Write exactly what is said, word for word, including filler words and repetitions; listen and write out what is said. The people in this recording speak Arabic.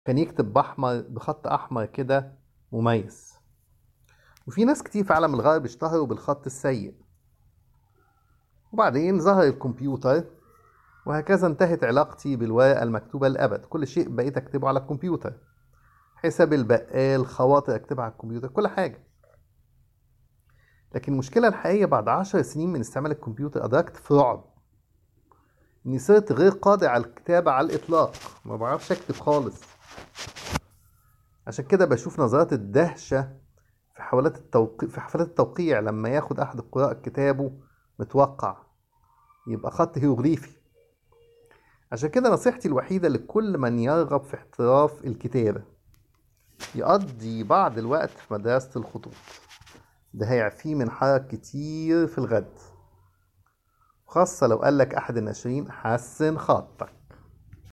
كان يكتب بأحمر بخط أحمر كده مميز. وفي ناس كتير في عالم الغرب اشتهروا بالخط السيء. وبعدين ظهر الكمبيوتر، وهكذا انتهت علاقتي بالورقة المكتوبة للأبد. كل شيء بقيت أكتبه على الكمبيوتر، حساب البقال، خواطر أكتبها على الكمبيوتر، كل حاجة. لكن المشكلة الحقيقية بعد عشر سنين من استعمال الكمبيوتر أدركت في رعب إني صرت غير قادر على الكتابة على الإطلاق. ما بعرفش أكتب خالص. عشان كده بشوف نظرات الدهشة في حفلات التوقيع في حفلات التوقيع لما ياخد أحد القراء كتابه متوقع يبقى خط هيروغليفي. عشان كده نصيحتي الوحيدة لكل من يرغب في احتراف الكتابة يقضي بعض الوقت في مدرسة الخطوط. ده هيعفيه من حرج كتير في الغد، خاصة لو قالك أحد الناشرين حسن خطك.